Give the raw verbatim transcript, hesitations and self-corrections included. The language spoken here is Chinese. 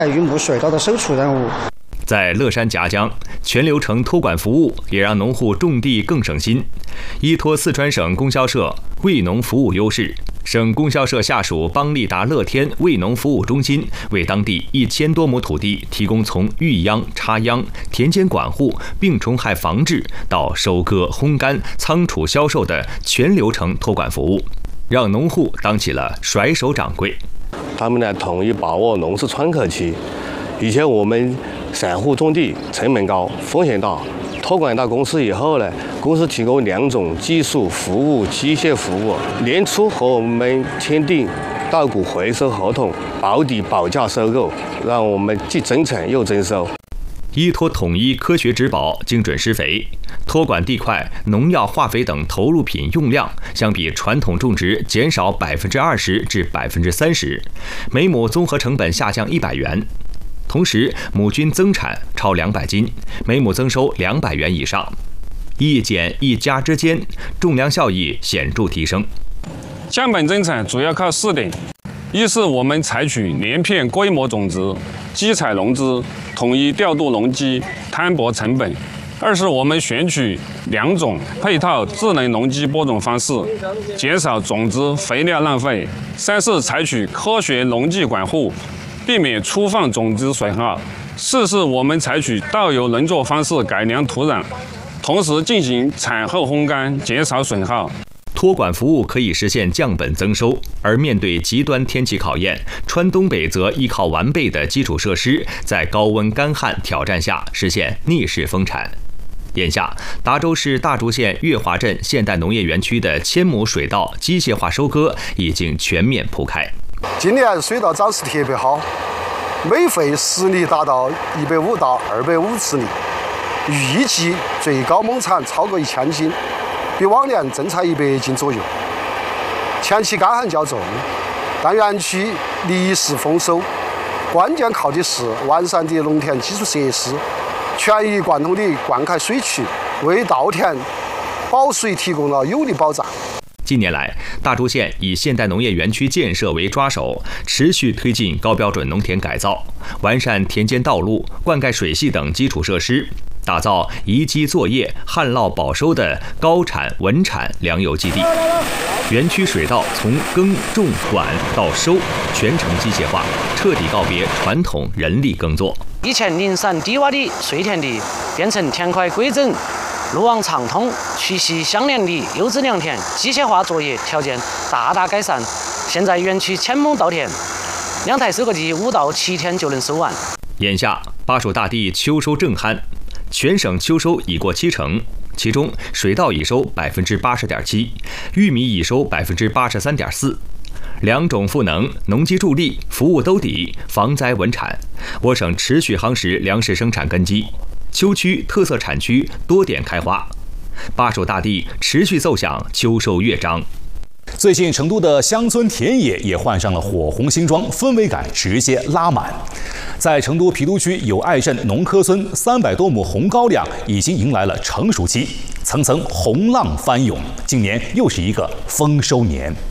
榆木水稻的首出任务。 在乐山夹江，全流程托管服务也让农户种地更省心。依托四川省供销社为农服务优势，省供销社下属邦利达乐天为农服务中心为当地一千多亩土地提供从育秧、插秧、田间管护、病虫害防治到收割、烘干、仓储销售的全流程托管服务，让农户当起了甩手掌柜。 他们呢，统一把握农事窗口期。以前我们散户种地成本高，风险大。托管到公司以后呢，公司提供两种技术服务、机械服务。年初和我们签订稻谷回收合同，保底保价收购，让我们既增产又增收。 依托统一科学植保、精准施肥，托管地块农药、化肥等投入品用量相比传统种植减少百分之二十至百分之三十，每亩综合成本下降一百元。同时，亩均增产超两百斤，每亩增收两百元以上，一减一加之间，种粮效益显著提升。 降本增产主要靠四点：一是我们采取连片规模种植、机采融资，统一调度农机，摊薄成本；二是我们选取两种配套智能农机播种方式，减少种子肥料浪费；三是采取科学农技管护，避免粗放种子损耗；四是我们采取稻油轮作方式改良土壤，同时进行产后烘干，减少损耗。 托管服务可以实现降本增收，而面对极端天气考验，川东北则依靠完备的基础设施，在高温干旱挑战下实现逆势丰产。眼下，达州市大竹县月华镇现代农业园区的千亩水稻机械化收割已经全面铺开。 今年水稻长势特别好，每穗实力达到一百五到二百五十粒，预计最高亩产超过一千斤，比往年增产一百斤左右。前期干旱较重，但园区立时丰收，关键靠的是完善的农田基础设施，全域贯通的灌溉水渠，为稻田保水提供了有力保障。 近年来，大竹县以现代农业园区建设为抓手，持续推进高标准农田改造，完善田间道路、灌溉水系等基础设施，打造宜机作业、旱涝保收的高产稳产粮油基地。园区水稻从耕种管到收全程机械化，彻底告别传统人力耕作。 以前零散低洼的碎田地变成田块规整、路网畅通、曲系相连的优质良田，机械化作业条件大大改善。现在园区千亩稻田，两台收割机五到七天就能收完。 眼下，巴蜀大地秋收正酣，全省秋收已过七成，其中水稻已收百分之八十点七，玉米已收百分之八十三点四。两种赋能，农机助力，服务兜底，防灾稳产。我省持续夯实粮食生产根基，秋区特色产区多点开花，巴蜀大地持续奏响秋收乐章。 最近，成都的乡村田野也换上了火红新装，氛围感直接拉满。在成都郫都区友爱镇农科村，三百多亩红高粱已经迎来了成熟期，层层红浪翻涌，今年又是一个丰收年。